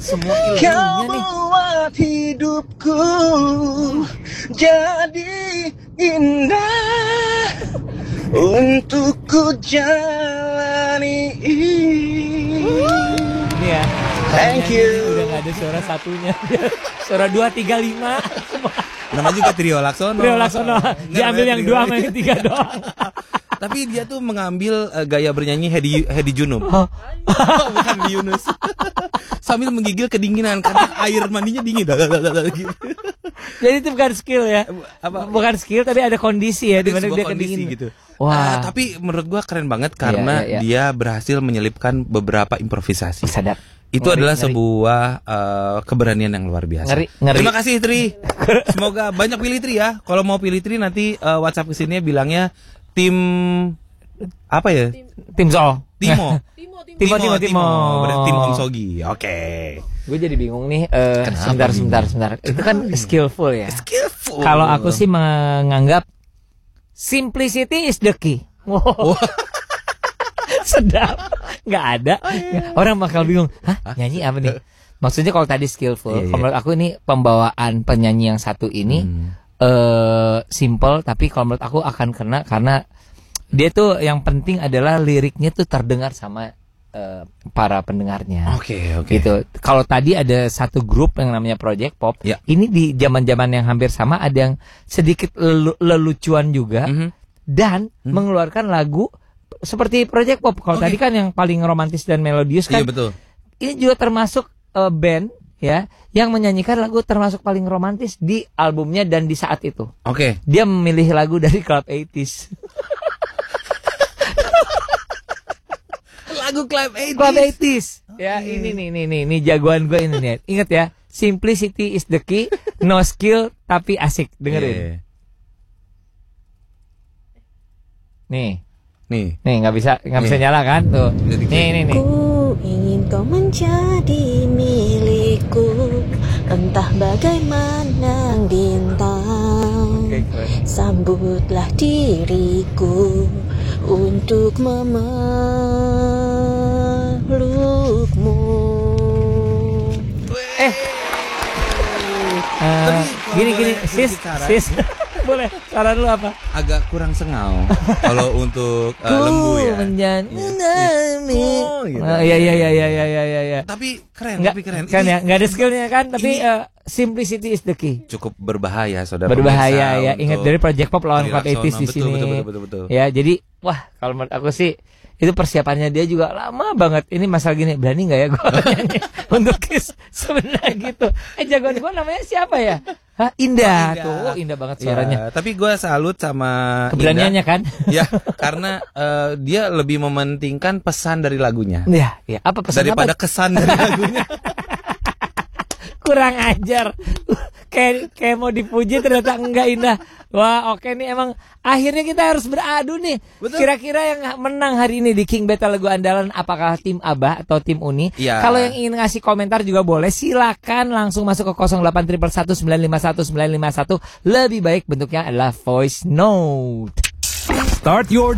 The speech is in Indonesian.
semua ilmunya Kau nih. buat hidupku jadi indah untuk ku jalani. Ini ya. Thank you. Udah gak ada suara satunya. Suara 2, 3, 5. Namanya juga Trio Laksono. Trio Laksono. Diambil yang 2 sama yang 3 doang. Tapi dia tuh mengambil gaya bernyanyi Hedi Junub. Bukan di Yunus. Sambil menggigil kedinginan karena air mandinya dingin. Gitu. Jadi itu bukan skill ya. Bukan skill, tapi ada kondisi ya di mana dia kedinginan gitu. Wah. Tapi menurut gua keren banget karena dia berhasil menyelipkan beberapa improvisasi. Sadap. Itu adalah sebuah keberanian yang luar biasa. Ngeri. Terima kasih Tri. Semoga banyak pilih Tri ya. Kalau mau pilih Tri nanti WhatsApp kesini bilangnya tim apa ya? Tim Zo. Timo. Timo. Berarti tim Om Sogi. Oke. Gue jadi bingung nih. Sebentar. Itu kan skillful ya. Skillful. Kalau aku sih menganggap simplicity is the key. Wow. Sedap. Nggak ada. Orang bakal bingung. Hah? Nyanyi apa nih? Maksudnya kalau tadi skillful, menurut aku ini pembawaan penyanyi yang satu ini simple, tapi kalau menurut aku akan kena karena dia tuh yang penting adalah liriknya tuh terdengar sama para pendengarnya. Oke. Gitu. Kalau tadi ada satu grup yang namanya Project Pop, ini di zaman-zaman yang hampir sama ada yang sedikit lelucuan juga dan mengeluarkan lagu seperti Project Pop. Kalau tadi kan yang paling romantis dan melodius kan. Iya betul. Ini juga termasuk band ya yang menyanyikan lagu termasuk paling romantis di albumnya dan di saat itu. Oke. Dia memilih lagu dari Club 80s. Lagu Club 80s. Club 80s. Ya, ini jagoan gue ini nih. Ingat ya, simplicity is the key, no skill tapi asik. Dengerin. Nih, nggak bisa nyala kan tuh. Nih. Ku ingin kau menjadi milikku, entah bagaimana bintang. Sambutlah diriku untuk memelukmu. Gini, sis. Boleh, saran lu apa? Agak kurang sengau kalau untuk lembu ya. Gitu. Iya. Tapi keren. Kan ya, nggak ada skillnya kan, tapi simplicity is the key. Cukup berbahaya, saudara. Berbahaya ya. Ingat dari Project Pop lawan Club 80s di sini. Betul. Ya, jadi wah, kalau menurut aku sih itu persiapannya dia juga lama banget. Ini masalah gini, berani nggak ya gue nyanyi untuk Kiss sebenarnya gitu. Jagoan gue namanya siapa ya? Indah. Tuh, indah banget suaranya. Ya, tapi gue salut sama keberaniannya kan? Ya, karena dia lebih mementingkan pesan dari lagunya. Ya, apa pesan daripada kesan dari lagunya. Kurang ajar. Kayak mau dipuji ternyata enggak, Indah. Wah, oke nih, emang akhirnya kita harus beradu nih. Betul. Kira-kira yang menang hari ini di King Battle Lagu Andalan apakah tim Abah atau tim Uni? Ya. Kalau yang ingin ngasih komentar juga boleh, silakan langsung masuk ke 08111951 951. Lebih baik bentuknya adalah voice note. Start your